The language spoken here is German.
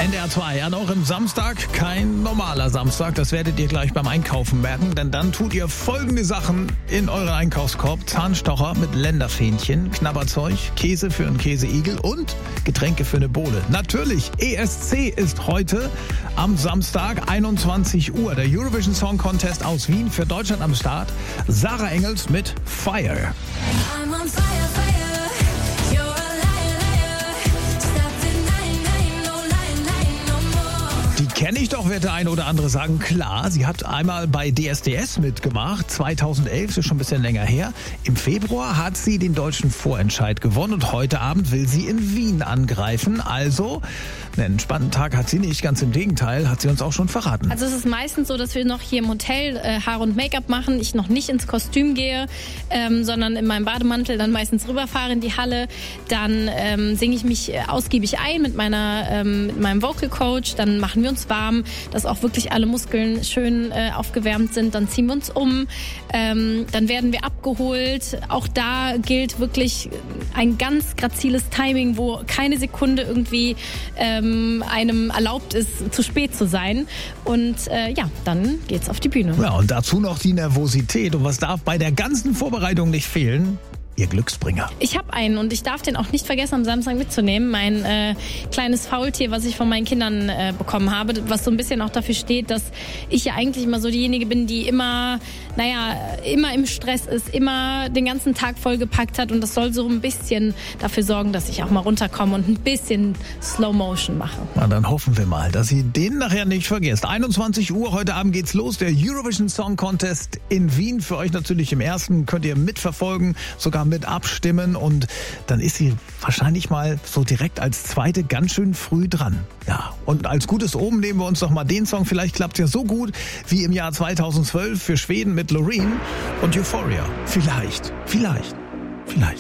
NDR 2 an eurem Samstag, kein normaler Samstag, das werdet ihr gleich beim Einkaufen merken, denn dann tut ihr folgende Sachen in euren Einkaufskorb. Zahnstocher mit Länderfähnchen, Knabberzeug, Käse für einen Käseigel und Getränke für eine Bowle. Natürlich, ESC ist heute am Samstag, 21 Uhr, der Eurovision Song Contest aus Wien für Deutschland am Start. Sarah Engels mit Fire. I'm on fire, fire. You're a liar, liar. Stop denying, lying, no lying, lying no more. Die kenne ich doch, wird der eine oder andere sagen. Klar, sie hat einmal bei DSDS mitgemacht, 2011, das ist schon ein bisschen länger her. Im Februar hat sie den deutschen Vorentscheid gewonnen und heute Abend will sie in Wien angreifen. Also, einen spannenden Tag hat sie nicht, ganz im Gegenteil, hat sie uns auch schon verraten. Also es ist meistens so, dass wir noch hier im Hotel Haare und Make-up machen, ich noch nicht ins Kostüm gehe, sondern in meinem Bademantel dann meistens rüberfahre in die Halle. Dann singe ich mich ausgiebig ein mit meinem Vocal Coach, dann machen wir uns warm, dass auch wirklich alle Muskeln schön aufgewärmt sind. Dann ziehen wir uns um, dann werden wir abgeholt. Auch da gilt wirklich ein ganz graziles Timing, wo keine Sekunde irgendwie einem erlaubt ist, zu spät zu sein. Und dann geht's auf die Bühne. Ja, und dazu noch die Nervosität. Und was darf bei der ganzen Vorbereitung nicht fehlen? Ihr Glücksbringer. Ich habe einen und ich darf den auch nicht vergessen, am Samstag mitzunehmen. Mein kleines Faultier, was ich von meinen Kindern bekommen habe, was so ein bisschen auch dafür steht, dass ich ja eigentlich immer so diejenige bin, die immer im Stress ist, immer den ganzen Tag vollgepackt hat. Und das soll so ein bisschen dafür sorgen, dass ich auch mal runterkomme und ein bisschen Slow Motion mache. Na, dann hoffen wir mal, dass ihr den nachher nicht vergesst. 21 Uhr, heute Abend geht's los. Der Eurovision Song Contest in Wien. Für euch natürlich im ersten, könnt ihr mitverfolgen, sogar mit abstimmen. Und dann ist sie wahrscheinlich mal so direkt als zweite ganz schön früh dran. Ja, und als gutes Oben nehmen wir uns doch mal den Song. Vielleicht klappt's ja so gut wie im Jahr 2012 für Schweden mit Loreen und Euphoria. Vielleicht.